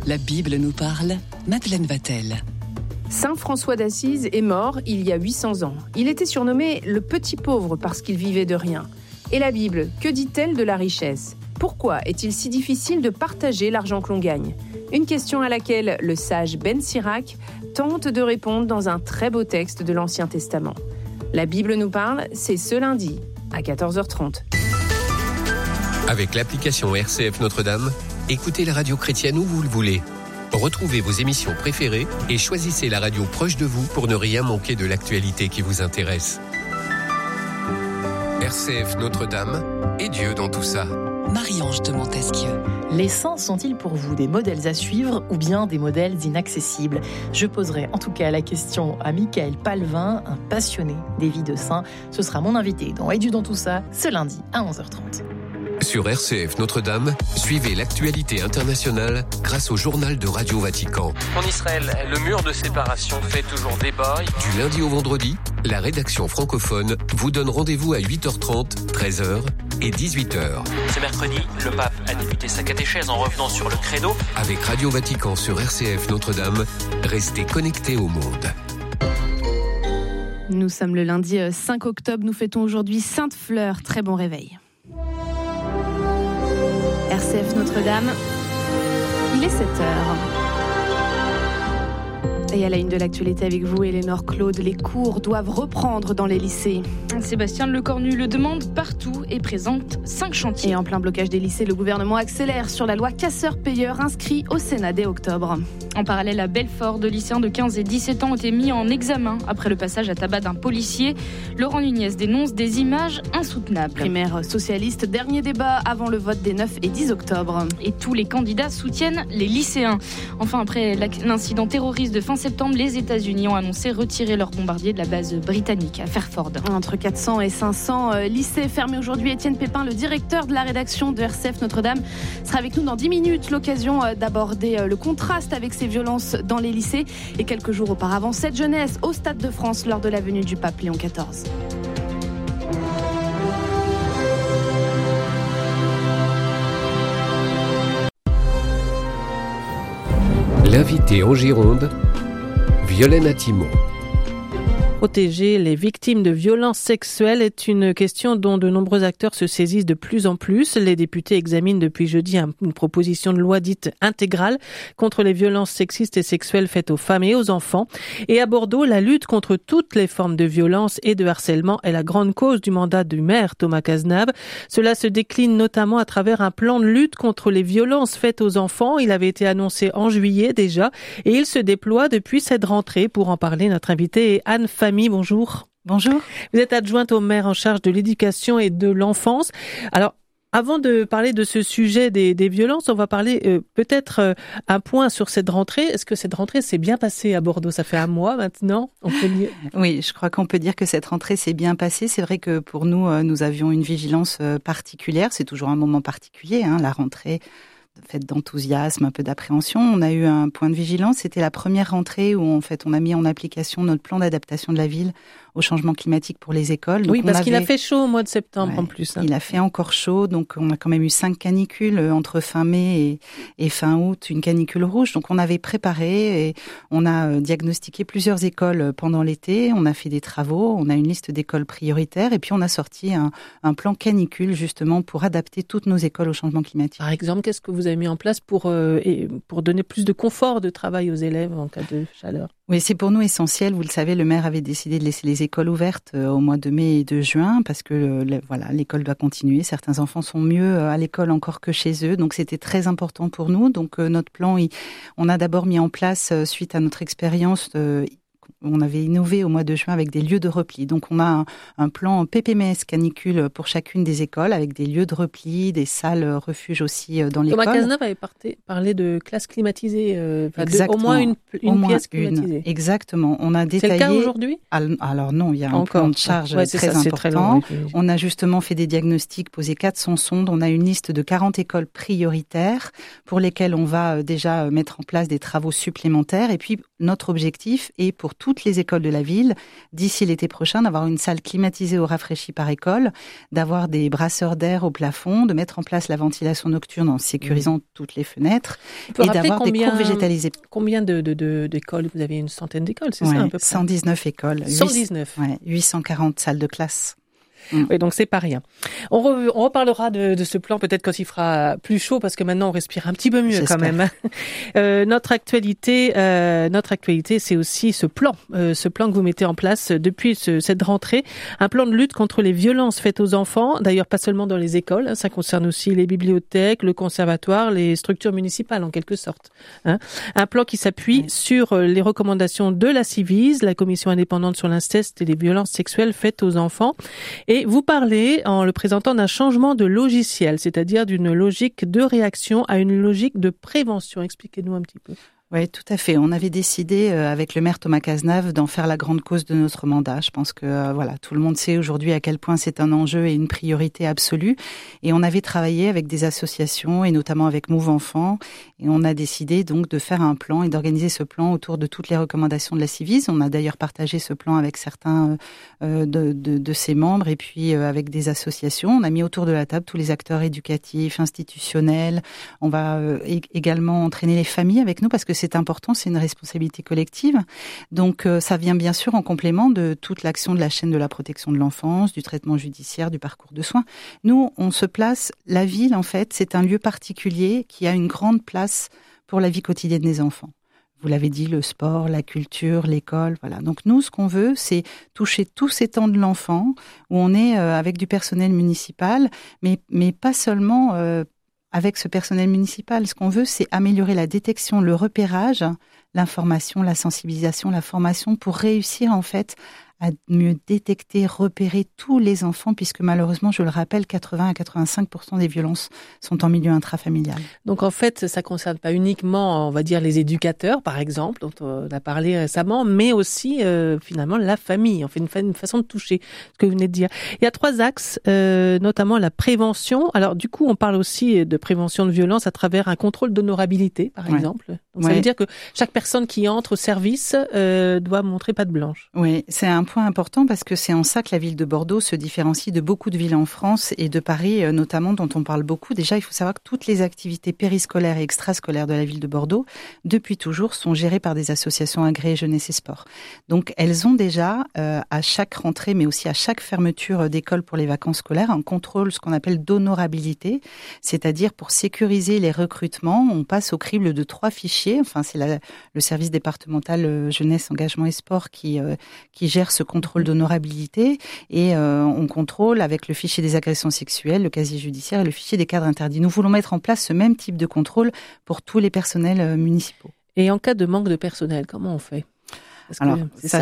La Bible nous parle, Madeleine Vatel. Saint François d'Assise est mort il y a 800 ans. Il était surnommé le petit pauvre parce qu'il vivait de rien. Et la Bible, que dit-elle de la richesse ? Pourquoi est-il si difficile de partager l'argent que l'on gagne ? Une question à laquelle le sage Ben Sirac tente de répondre dans un très beau texte de l'Ancien Testament. La Bible nous parle, c'est ce lundi à 14h30. Avec l'application RCF Notre-Dame, écoutez la radio chrétienne où vous le voulez. Retrouvez vos émissions préférées et choisissez la radio proche de vous pour ne rien manquer de l'actualité qui vous intéresse. RCF Notre-Dame et Dieu dans tout ça. Marie-Ange de Montesquieu. Les saints sont-ils pour vous des modèles à suivre ou bien des modèles inaccessibles ? Je poserai en tout cas la question à Michael Palvin, un passionné des vies de saints. Ce sera mon invité dans Et Dieu dans tout ça, ce lundi à 11h30. Sur RCF Notre-Dame, suivez l'actualité internationale grâce au journal de Radio Vatican. En Israël, le mur de séparation fait toujours débat. Du lundi au vendredi, la rédaction francophone vous donne rendez-vous à 8h30, 13h et 18h. Ce mercredi, le pape a débuté sa catéchèse en revenant sur le credo. Avec Radio Vatican sur RCF Notre-Dame, restez connectés au monde. Nous sommes le lundi 5 octobre, nous fêtons aujourd'hui Sainte Fleur. Très bon réveil. RCF Notre-Dame, il est 7h. Et à la une de l'actualité avec vous, Éléonore Claude, les cours doivent reprendre dans les lycées. Sébastien Lecornu le demande partout et présente 5 chantiers. Et en plein blocage des lycées, le gouvernement accélère sur la loi casseurs-payeurs inscrit au Sénat dès octobre. En parallèle, à Belfort, 2 lycéens de 15 et 17 ans ont été mis en examen après le passage à tabac d'un policier. Laurent Nunez dénonce des images insoutenables. Primaire socialiste, dernier débat avant le vote des 9 et 10 octobre. Et tous les candidats soutiennent les lycéens. Enfin, après l'incident terroriste de fin septembre, les États-Unis ont annoncé retirer leurs bombardiers de la base britannique à Fairford. Entre 400 et 500 lycées fermés aujourd'hui. Étienne Pépin, le directeur de la rédaction de RCF Notre-Dame, sera avec nous dans 10 minutes. L'occasion d'aborder le contraste avec ces violences dans les lycées. Et quelques jours auparavant, cette jeunesse au Stade de France lors de la venue du pape Léon XIV. L'invité en Gironde, Violaine Atimo. Protéger les victimes de violences sexuelles est une question dont de nombreux acteurs se saisissent de plus en plus. Les députés examinent depuis jeudi une proposition de loi dite intégrale contre les violences sexistes et sexuelles faites aux femmes et aux enfants. Et à Bordeaux, la lutte contre toutes les formes de violence et de harcèlement est la grande cause du mandat du maire Thomas Cazenave. Cela se décline notamment à travers un plan de lutte contre les violences faites aux enfants. Il avait été annoncé en juillet déjà et il se déploie depuis cette rentrée. Pour en parler, notre invitée est Anne Famille. Bonjour. Bonjour. Vous êtes adjointe au maire en charge de l'éducation et de l'enfance. Alors, avant de parler de ce sujet des violences, on va parler peut-être un point sur cette rentrée. Est-ce que cette rentrée s'est bien passée à Bordeaux ? Ça fait un mois maintenant. Oui, je crois qu'on peut dire que cette rentrée s'est bien passée. C'est vrai que pour nous, nous avions une vigilance particulière. C'est toujours un moment particulier, la rentrée. Faite d'enthousiasme, un peu d'appréhension. On a eu un point de vigilance. C'était la première rentrée où on a mis en application notre plan d'adaptation de la ville au changement climatique pour les écoles. Donc parce qu'il a fait chaud au mois de septembre en plus. Il a fait encore chaud, donc on a quand même eu 5 canicules entre fin mai et fin août, une canicule rouge. Donc on avait préparé et on a diagnostiqué plusieurs écoles pendant l'été. On a fait des travaux, on a une liste d'écoles prioritaires et puis on a sorti un plan canicule justement pour adapter toutes nos écoles au changement climatique. Par exemple, qu'est-ce que vous avez mis en place pour donner plus de confort de travail aux élèves en cas de chaleur ? Oui, c'est pour nous essentiel. Vous le savez, le maire avait décidé de laisser les écoles ouvertes au mois de mai et de juin parce que l'école doit continuer. Certains enfants sont mieux à l'école encore que chez eux. Donc, c'était très important pour nous. Donc, notre plan, on a d'abord mis en place, suite à notre expérience, on avait innové au mois de juin avec des lieux de repli. Donc, on a un plan PPMS canicule pour chacune des écoles avec des lieux de repli, des salles refuges aussi dans l'école. Thomas Cazenave avait parlé de classes climatisées, au moins une pièce climatisée. Exactement. On a détaillé. C'est le cas aujourd'hui ? Alors non, il y a un plan de charge très important. Très long, on a justement fait des diagnostics, posé 400 sondes. On a une liste de 40 écoles prioritaires pour lesquelles on va déjà mettre en place des travaux supplémentaires. Et puis, notre objectif est pour toutes les écoles de la ville, d'ici l'été prochain, d'avoir une salle climatisée ou rafraîchie par école, d'avoir des brasseurs d'air au plafond, de mettre en place la ventilation nocturne en sécurisant toutes les fenêtres et d'avoir des cours végétalisés. Combien d'écoles? Vous avez une centaine d'écoles, c'est ça à peu près? 119 écoles. 119. 840 salles de classe. Oui, donc c'est pas rien. On reparlera de ce plan peut-être quand il fera plus chaud, parce que maintenant on respire un petit peu mieux. J'espère. Quand même. Notre actualité, c'est aussi ce plan que vous mettez en place depuis cette rentrée, un plan de lutte contre les violences faites aux enfants. D'ailleurs, pas seulement dans les écoles, ça concerne aussi les bibliothèques, le conservatoire, les structures municipales en quelque sorte. Un plan qui s'appuie sur les recommandations de la Civise, la commission indépendante sur l'inceste et les violences sexuelles faites aux enfants. Et vous parlez, en le présentant, d'un changement de logiciel, c'est-à-dire d'une logique de réaction à une logique de prévention. Expliquez-nous un petit peu. Oui, tout à fait. On avait décidé avec le maire Thomas Cazenave d'en faire la grande cause de notre mandat. Je pense que tout le monde sait aujourd'hui à quel point c'est un enjeu et une priorité absolue. Et on avait travaillé avec des associations et notamment avec Move Enfants. Et on a décidé donc de faire un plan et d'organiser ce plan autour de toutes les recommandations de la Civise. On a d'ailleurs partagé ce plan avec certains de ses membres et puis avec des associations. On a mis autour de la table tous les acteurs éducatifs, institutionnels. On va également entraîner les familles avec nous parce que c'est important, c'est une responsabilité collective. Donc ça vient bien sûr en complément de toute l'action de la chaîne de la protection de l'enfance, du traitement judiciaire, du parcours de soins. Nous, on se place, la ville en fait, c'est un lieu particulier qui a une grande place pour la vie quotidienne des enfants. Vous l'avez dit, le sport, la culture, l'école, voilà. Donc nous, ce qu'on veut, c'est toucher tous ces temps de l'enfant où on est avec du personnel municipal, mais pas seulement avec ce personnel municipal. Ce qu'on veut, c'est améliorer la détection, le repérage, l'information, la sensibilisation, la formation pour réussir en fait à mieux détecter, repérer tous les enfants, puisque malheureusement, je le rappelle, 80 à 85% des violences sont en milieu intrafamilial. Donc en fait, ça concerne pas uniquement, on va dire, les éducateurs, par exemple, dont on a parlé récemment, mais aussi finalement la famille. On fait une façon de toucher, ce que vous venez de dire. Il y a 3 axes, notamment la prévention. Alors du coup, on parle aussi de prévention de violence à travers un contrôle d'honorabilité, par exemple. Donc ça veut dire que chaque personne qui entre au service doit montrer patte blanche. Oui, c'est un point important parce que c'est en ça que la ville de Bordeaux se différencie de beaucoup de villes en France et de Paris notamment, dont on parle beaucoup. Déjà, il faut savoir que toutes les activités périscolaires et extrascolaires de la ville de Bordeaux, depuis toujours, sont gérées par des associations agréées jeunesse et sport. Donc, elles ont déjà, à chaque rentrée, mais aussi à chaque fermeture d'école pour les vacances scolaires, un contrôle, ce qu'on appelle d'honorabilité, c'est-à-dire pour sécuriser les recrutements, on passe au crible de 3 fichiers. Enfin, c'est le service départemental jeunesse, engagement et sport qui gère ce contrôle d'honorabilité et on contrôle avec le fichier des agressions sexuelles, le casier judiciaire et le fichier des cadres interdits. Nous voulons mettre en place ce même type de contrôle pour tous les personnels municipaux. Et en cas de manque de personnel, comment on fait? Alors,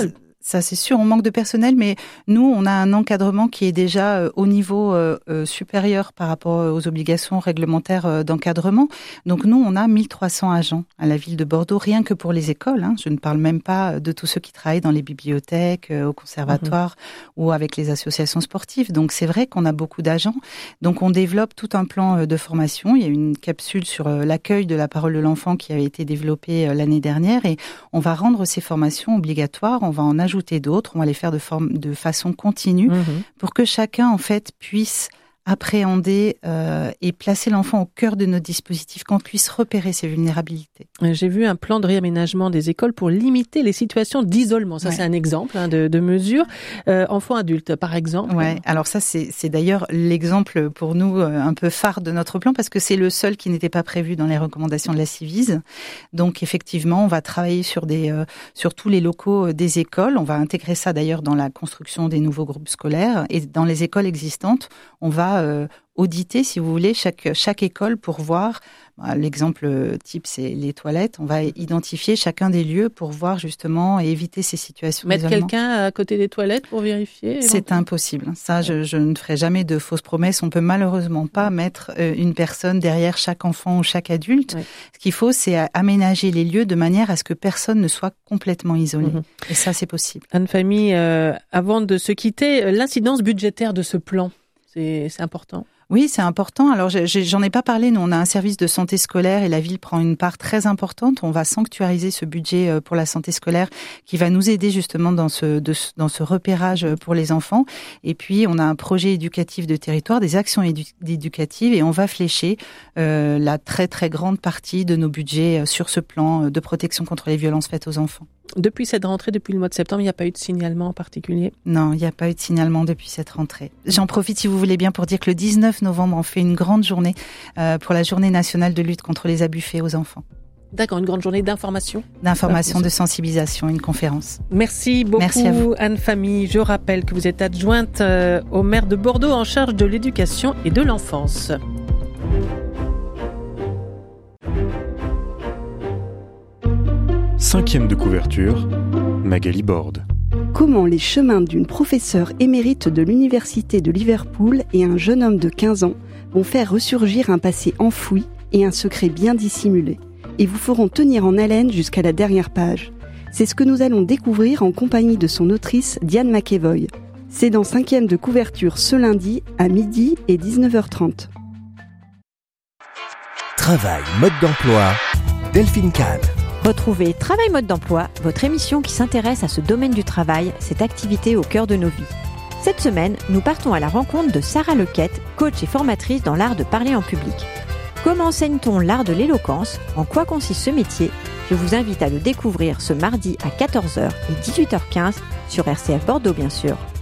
ça, c'est sûr, on manque de personnel, mais nous, on a un encadrement qui est déjà au niveau supérieur par rapport aux obligations réglementaires d'encadrement. Donc nous, on a 1300 agents à la ville de Bordeaux, rien que pour les écoles. Je ne parle même pas de tous ceux qui travaillent dans les bibliothèques, au conservatoire ou avec les associations sportives. Donc c'est vrai qu'on a beaucoup d'agents. Donc on développe tout un plan de formation. Il y a une capsule sur l'accueil de la parole de l'enfant qui avait été développée l'année dernière et on va rendre ces formations obligatoires. On va en ajouter d'autres, on va les faire de façon continue pour que chacun en fait puisse appréhender et placer l'enfant au cœur de notre dispositif, qu'on puisse repérer ses vulnérabilités. J'ai vu un plan de réaménagement des écoles pour limiter les situations d'isolement. Ça, c'est un exemple de mesure. Enfants-adultes, par exemple. Ouais. Alors ça, c'est d'ailleurs l'exemple pour nous un peu phare de notre plan parce que c'est le seul qui n'était pas prévu dans les recommandations de la Civise. Donc effectivement, on va travailler sur tous les locaux des écoles. On va intégrer ça d'ailleurs dans la construction des nouveaux groupes scolaires et dans les écoles existantes, on va auditer, si vous voulez, chaque école pour voir. L'exemple type, c'est les toilettes. On va identifier chacun des lieux pour voir justement et éviter ces situations d'isolement. Mettre quelqu'un à côté des toilettes pour vérifier? C'est impossible. Ça, je ne ferai jamais de fausses promesses. On peut malheureusement pas mettre une personne derrière chaque enfant ou chaque adulte. Ouais. Ce qu'il faut, c'est aménager les lieux de manière à ce que personne ne soit complètement isolé. Et ça, c'est possible. Anne-Famille, avant de se quitter, l'incidence budgétaire de ce plan, c'est important. Oui, c'est important. Alors, j'en ai pas parlé. Nous, on a un service de santé scolaire et la ville prend une part très importante. On va sanctuariser ce budget pour la santé scolaire qui va nous aider justement dans ce repérage pour les enfants. Et puis, on a un projet éducatif de territoire, des actions éducatives et on va flécher la très, très grande partie de nos budgets sur ce plan de protection contre les violences faites aux enfants. Depuis cette rentrée, depuis le mois de septembre, il n'y a pas eu de signalement en particulier? Non, il n'y a pas eu de signalement depuis cette rentrée. J'en profite, si vous voulez bien, pour dire que le 19 novembre, on fait une grande journée pour la journée nationale de lutte contre les abus faits aux enfants. D'accord, une grande journée d'information. D'information, de sensibilisation, une conférence. Merci beaucoup. Merci à vous. Anne Famille. Je rappelle que vous êtes adjointe au maire de Bordeaux en charge de l'éducation et de l'enfance. Cinquième de couverture, Magali Borde. Comment les chemins d'une professeure émérite de l'université de Liverpool et un jeune homme de 15 ans vont faire ressurgir un passé enfoui et un secret bien dissimulé, et vous feront tenir en haleine jusqu'à la dernière page. C'est ce que nous allons découvrir en compagnie de son autrice Diane McEvoy. C'est dans 5e de couverture ce lundi à midi et 19h30. Travail, mode d'emploi, Delphine Kahn. Retrouvez Travail Mode d'Emploi, votre émission qui s'intéresse à ce domaine du travail, cette activité au cœur de nos vies. Cette semaine, nous partons à la rencontre de Sarah Lequette, coach et formatrice dans l'art de parler en public. Comment enseigne-t-on l'art de l'éloquence? En quoi consiste ce métier? Je vous invite à le découvrir ce mardi à 14h et 18h15 sur RCF Bordeaux bien sûr.